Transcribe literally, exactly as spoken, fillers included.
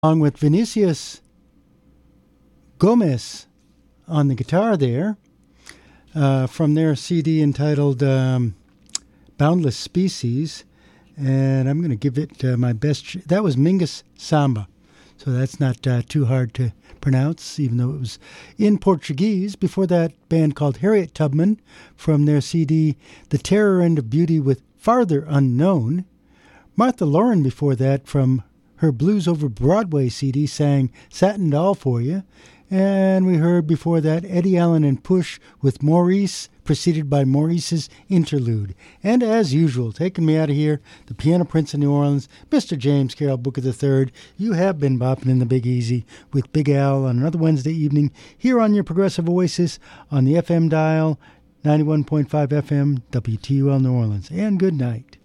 along with Vinicius Gomez on the guitar there, uh, from their C D entitled um, Boundless Species. And I'm going to give it uh, my best. Sh- that was Mingus Samba. So that's not uh, too hard to pronounce, even though it was in Portuguese. Before that, band called Harriet Tubman from their C D The Terror End of Beauty with Farther Unknown. Martha Lauren before that from her Blues Over Broadway C D sang Satin Doll for You. And we heard before that Eddie Allen and Push with Maurice, preceded by Maurice's Interlude. And as usual, taking me out of here, the Piano Prince of New Orleans, Mister James Carroll Booker the third. You have been bopping in the Big Easy with Big Al on another Wednesday evening here on your Progressive Oasis on the F M dial, ninety-one point five F M, W T U L New Orleans. And good night.